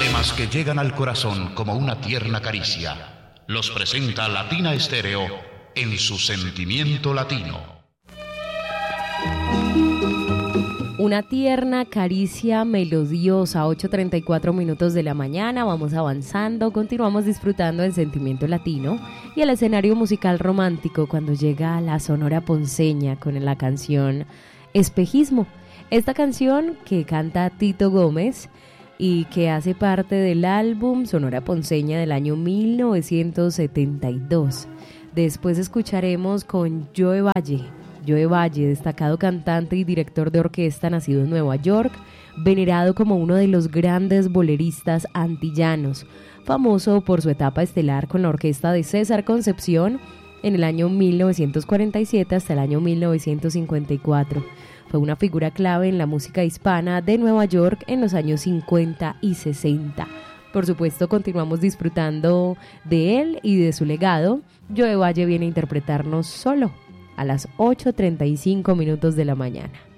Temas que llegan al corazón como una tierna caricia. Los presenta Latina Estéreo en su sentimiento latino. Una tierna caricia melodiosa, 8:34 minutos de la mañana, vamos avanzando, continuamos disfrutando del sentimiento latino y el escenario musical romántico cuando llega la Sonora Ponceña con la canción Espejismo. Esta canción que canta Tito Gómez y que hace parte del álbum Sonora Ponceña del año 1972. Después escucharemos con Joe Valle, destacado cantante y director de orquesta nacido en Nueva York, venerado como uno de los grandes boleristas antillanos, famoso por su etapa estelar con la orquesta de César Concepción en el año 1947 hasta el año 1954. Fue una figura clave en la música hispana de Nueva York en los años 50 y 60. Por supuesto, continuamos disfrutando de él y de su legado. Joe Valle viene a interpretarnos Solo a las 8:35 minutos de la mañana.